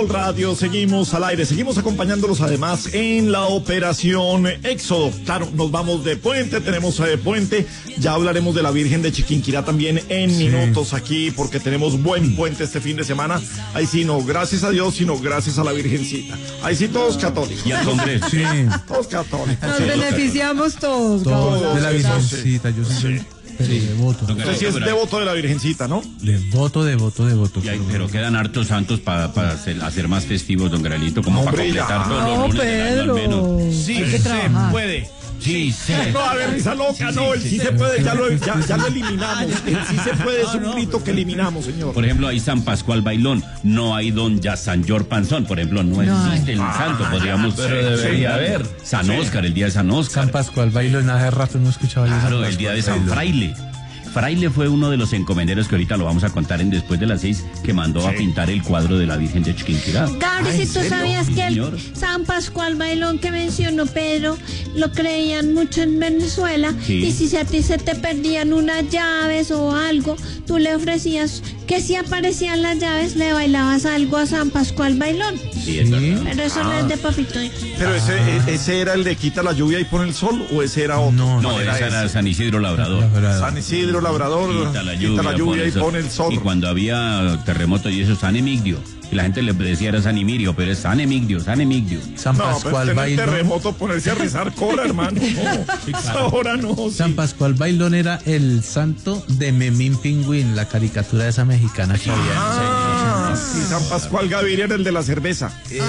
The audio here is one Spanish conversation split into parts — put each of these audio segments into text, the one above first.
Caracol Radio, seguimos al aire, seguimos acompañándolos además en la operación Éxodo. Claro, nos vamos de puente, tenemos puente, ya hablaremos de la Virgen de Chiquinquirá también en minutos aquí, porque tenemos buen puente este fin de semana. Ahí sí, no gracias a Dios, sino gracias a la Virgencita. Ahí sí, todos católicos. Y al Congreso. Sí. Todos católicos. Nos beneficiamos todos. De la Virgencita, yo soy devoto. Usted sí es devoto de la Virgencita, ¿no? Devoto. Pero quedan hartos santos para hacer más festivos, don Granito, como para completar todos los lunes del año al menos. Sí, Hay que se trabajar. puede. Sí, sí. No, a ver, risa loca, no, el sí se puede, ya lo eliminamos. El sí se puede es un grito que eliminamos, señor. Por ejemplo, hay San Pascual Bailón, no hay don ya San George Panzón, por ejemplo, no existe el santo, podríamos... Pero debería haber. San Óscar, el día de San Óscar. San Pascual Bailón, hace rato no escuchaba yo. Claro, el día de San Fraile. Fraile fue uno de los encomenderos que ahorita lo vamos a contar en Después de las 6, que mandó a pintar el cuadro de la Virgen de Chiquinquirá. Gabriel, si tú sabías que Señor. el San Pascual Bailón que mencionó Pedro lo creían mucho en Venezuela, Sí. y si a ti se te perdían unas llaves o algo, tú le ofrecías que si aparecían las llaves le bailabas algo a San Pascual Bailón. Sí, es verdad. Pero eso no es de papito. Pero ese era el de quita la lluvia y pone el sol, o ese era otro. No, ese era San Isidro Labrador. San Isidro Labrador, Quita la lluvia y pone el sol. Y cuando había terremoto y eso, San Emigdio. Y la gente le decía era San Emirio, pero es San Emigdio, San Emigdio. San No, Pascual pero en el Bailón. terremoto ponerse a rezar cobra, hermano. No, ahora no. Sí. San Pascual Bailón era el santo de Memín Pingüín, la caricatura esa mexicana que había. Y San Pascual Gaviria era el de la cerveza.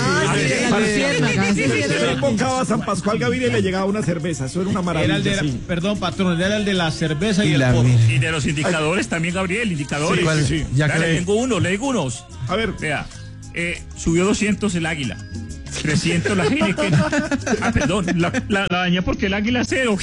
Se invocaba a San Pascual Gaviria y le llegaba una cerveza. Eso era una maravilla. Era el de sí. perdón, patrón, era el de la cerveza y el la porro. Virgen. Y de los indicadores también, Gabriel, indicadores. Sí, ¿Cuál? sí. Ya Vea, que- le digo unos. A ver, Vea, subió 200 el águila. 300 la Heineken. Ah, perdón, la dañé porque el águila cero.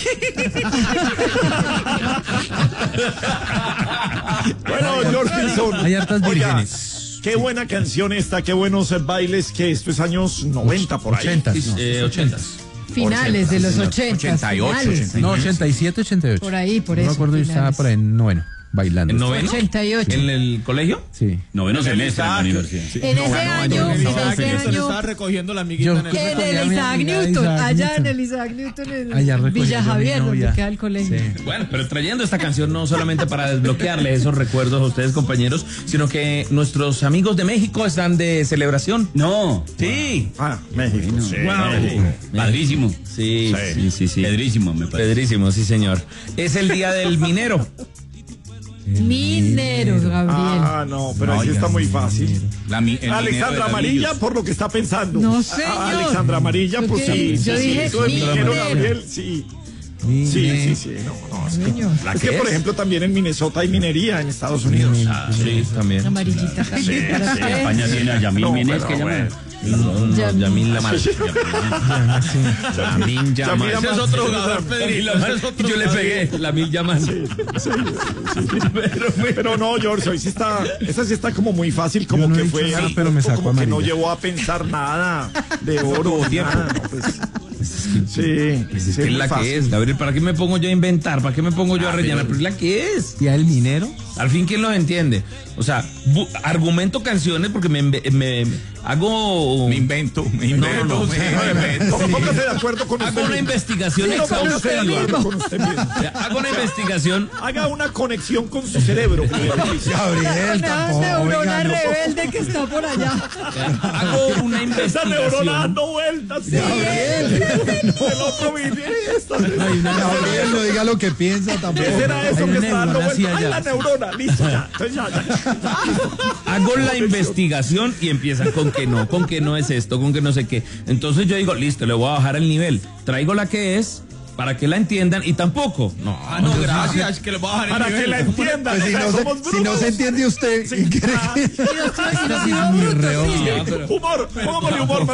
bueno, George Wilson. Hay hartas Oiga, vírgenes. qué buena canción esta, qué buenos bailes, que esto es años 90 por ahí. 80. 80s. Finales de los 80. 88. No, 87, 88. Por ahí, por No eso, me acuerdo, yo estaba finales. por ahí en noveno, bailando. ¿En noveno? 88. ¿En el colegio? Sí. Noveno semestre en la universidad. En ese año, Estaba recogiendo la amiguita Yo- en el... en recogí el a mi Isaac amiga Newton, Isaac allá Newton. en el Isaac Newton, en Allá recogí Villa yo a mi Javier, donde novia. queda el colegio. Sí. Bueno, pero trayendo esta canción no solamente para desbloquearle esos recuerdos a ustedes, compañeros, sino que nuestros amigos de México están de celebración. No. Sí. Ah, México. Sí. Padrísimo. Sí. Pedrísimo, me parece. Pedrísimo, sí, señor. Es el día del minero. Minero, Gabriel. Ah, no, pero así está muy fácil. Alexandra Amarilla, por lo que está pensando. No, señor. Alexandra Amarilla, pues Yo sí. yo sí, dije eso es minero, minero. Gabriel, sí. Sí. No, es que, Señor. es que, por ejemplo, también en Minnesota hay minería en Estados Unidos. Sí, también. Amarillita también para usted. España tiene a Yamil No, Mínez, pero que llama. bueno. Yamil Lamar. Yamil Yamal. Ese es otro jugador, Pedrito. Yo le pegué. Yamil Yamal. Pero no, George, hoy sí está, esa sí está como muy fácil, como Yo no que he dicho fue, nada, pero me sacó como que no amarilla. llevó a pensar nada de oro, nada, no, pues, sí, Es que es la que es, Gabriel. ¿Para qué me pongo yo a inventar? ¿Para qué me pongo yo a rellenar? Pero es la que es. ¿Y el minero? Al fin, ¿quién los entiende? O sea, argumento canciones porque me hago... Me invento. No. Póngase de acuerdo con usted Hago una mismo. investigación Sí, no, póngase de exhaustiva. acuerdo con usted mismo. Hago una investigación. Haga una conexión con su cerebro. Gabriel, Una neurona rebelde que está por allá. Hago una Esa neurona investigación. dando vueltas. El otro vive esta. Gabriel, no diga lo que piensa tampoco. ¿Qué será eso Hay que una está dando neurona así vueltas? Ay, allá. la neurona, listo, ya. Entonces ya. Hago la investigación y empiezan con que no es esto, con que no sé qué. Entonces yo digo, listo, le voy a bajar el nivel. Traigo la que es para que la entiendan y tampoco. No, gracias, que le voy a bajar el Para nivel. que la entiendan. Pues si no se entiende usted, Sí, ¿qué cree? ah, Muy reo. humor, póngale humor.